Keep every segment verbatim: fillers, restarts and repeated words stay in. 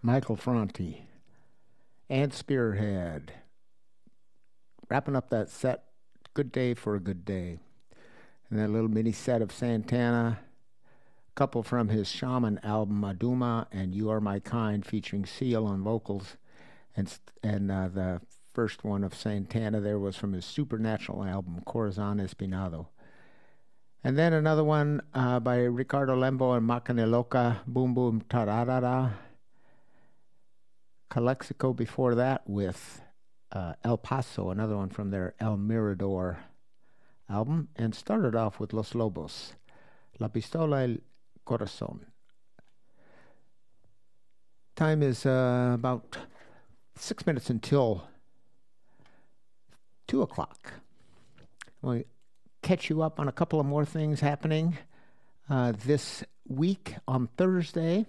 Michael Franti, and Spearhead. Wrapping up that set, Good Day for a Good Day. And that little mini set of Santana, a couple from his Shaman album, Aduma, and You Are My Kind, featuring Seal on vocals. And, and uh, the first one of Santana there was from his Supernatural album, Corazon Espinado. And then another one uh, by Ricardo Lembo and Macane Loca, Boom Boom Tararara. Calexico before that with uh, El Paso, another one from their El Mirador album. And started off with Los Lobos, La Pistola El Corazón. Time is uh, about six minutes until two o'clock. We'll catch you up on a couple of more things happening uh, this week on Thursday.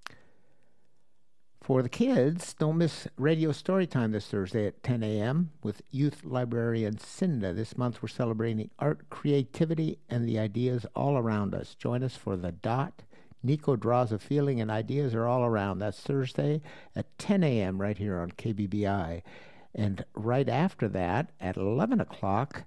For the kids, don't miss Radio Storytime this Thursday at ten a.m. with youth librarian Cinda. This month we're celebrating art, creativity, and the ideas all around us. Join us for The Dot. Nico draws a feeling and ideas are all around. That's Thursday at ten a.m. right here on K B B I. And right after that, at eleven o'clock,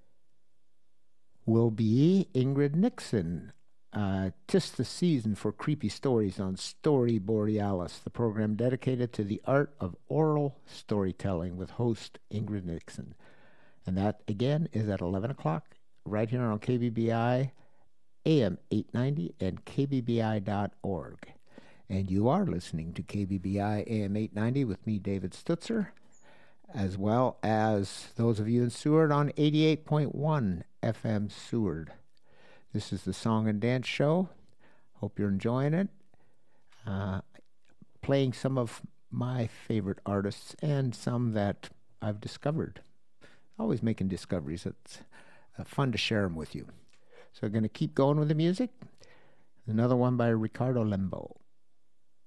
will be Ingrid Nixon. Uh, 'tis the season for creepy stories on Story Borealis, the program dedicated to the art of oral storytelling with host Ingrid Nixon. And that, again, is at eleven o'clock right here on K B B I, A M eight ninety, and K B B I dot org. And you are listening to K B B I A M eight ninety with me, David Stutzer, as well as those of you in Seward on eighty-eight point one F M Seward. This is the Song and Dance Show. Hope you're enjoying it. Uh, playing some of my favorite artists and some that I've discovered. Always making discoveries. It's uh, fun to share them with you. So I'm going to keep going with the music. Another one by Ricardo Lembo.